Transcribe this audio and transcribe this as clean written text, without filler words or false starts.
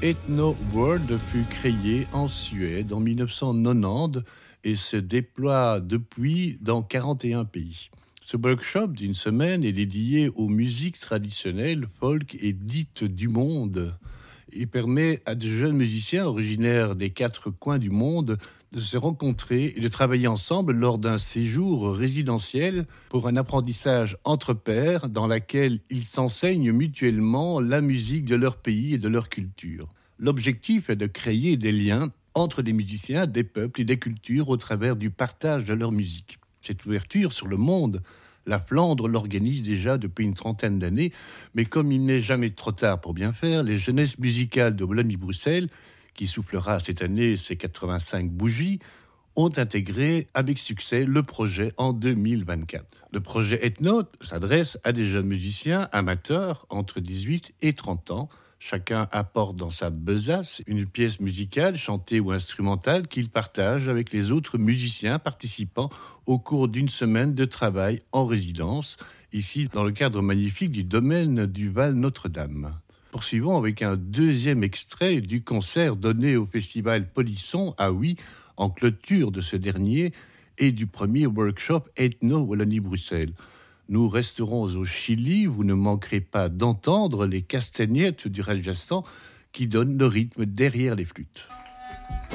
Ethno World fut créé en Suède en 1990 et se déploie depuis dans 41 pays. Ce workshop d'une semaine est dédié aux musiques traditionnelles, folk et dites du monde. Il permet à de jeunes musiciens originaires des 4 coins du monde de se rencontrer et de travailler ensemble lors d'un séjour résidentiel pour un apprentissage entre pairs dans lequel ils s'enseignent mutuellement la musique de leur pays et de leur culture. L'objectif est de créer des liens entre des musiciens, des peuples et des cultures au travers du partage de leur musique. Cette ouverture sur le monde, la Flandre l'organise déjà depuis une trentaine d'années, mais comme il n'est jamais trop tard pour bien faire, les jeunesses musicales de Wallonie-Bruxelles, qui soufflera cette année ses 85 bougies, ont intégré avec succès le projet en 2024. Le projet Ethno s'adresse à des jeunes musiciens amateurs entre 18 et 30 ans. Chacun apporte dans sa besace une pièce musicale, chantée ou instrumentale, qu'il partage avec les autres musiciens participants au cours d'une semaine de travail en résidence, ici dans le cadre magnifique du domaine du Val Notre-Dame. Poursuivons avec un deuxième extrait du concert donné au festival Polisson à Huy, en clôture de ce dernier, et du premier workshop Ethno Wallonie-Bruxelles. Nous resterons au Chili, vous ne manquerez pas d'entendre les castagnettes du Rajasthan qui donnent le rythme derrière les flûtes.